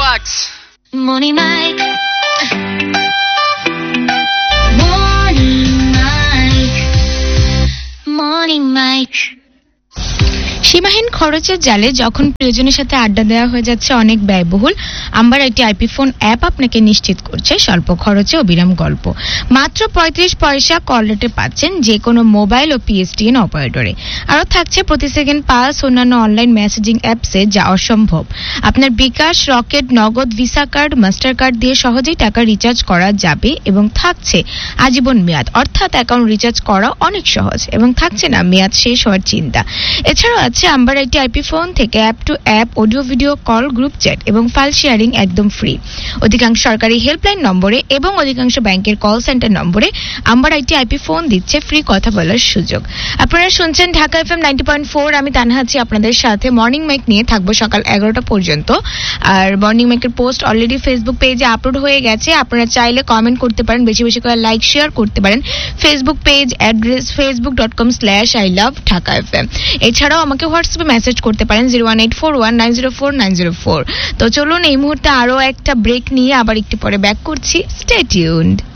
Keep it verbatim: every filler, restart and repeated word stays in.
starts. Morning Mike. Morning Mike. Morning Mike. সীমাহীন খরচের জালে যখন প্রিয়জনের সাথে আড্ডা দেওয়া হয়ে যাচ্ছে অনেক ব্যয়বহুল, amber IT IP phone app আপনাকে নিশ্চিত করছে স্বল্প খরচে অবিরাম গল্প। মাত্র পঁয়ত্রিশ পয়সা কল রেটে পাচ্ছেন যে কোনো মোবাইল ও পিএসটিএন অপারেটরে। আরও থাকছে প্রতি সেকেন্ড পাস অন্যান্য অনলাইন মেসেজিং অ্যাপসে, যা অসম্ভব। আপনার বিকাশ, রকেট, নগদ, ভিসা কার্ড, মাস্টার কার্ড দিয়ে সহজেই টাকা রিচার্জ করা যাবে এবং থাকছে আজীবন মেয়াদ, অর্থাৎ অ্যাকাউন্ট রিচার্জ করা অনেক সহজ এবং থাকছে না মেয়াদ শেষ হওয়ার চিন্তা। এছাড়াও আছে আম্বার আইটি আইপি ফোন থেকে app two app audio video call, group chat এবং ফাইল শেয়ারিং একদম ফ্রি। অধিকাংশ সরকারি হেল্পলাইন নম্বরে এবং অধিকাংশ ব্যাংকের কল সেন্টার নম্বরে আম্বার আইটি আইপি ফোন দিচ্ছে ফ্রি কথা বলার সুযোগ। আপনারা শুনছেন Dhaka FM ninety point four. আমি তানহা আছি আপনাদের সাথে। মর্নিং মাইক নিয়ে থাকবো সকাল এগারোটা পর্যন্ত। আর মর্নিং মাইকের পোস্ট অলরেডি ফেসবুক পেজে আপলোড হয়ে গেছে। আপনারা চাইলে কমেন্ট করতে পারেন, বেশি বেশি করে লাইক শেয়ার করতে পারেন। Facebook page address Facebook dot com slash I love Dhaka FM. এছাড়াও আমাকে হোয়াটসঅ্যাপে মেসেজ করতে পারেন zero one eight four one nine zero four nine zero four. তো চলুন এই মুহূর্তে আরো একটা ব্রেক নিয়ে আবার একটু পরে ব্যাক করছি। Stay tuned.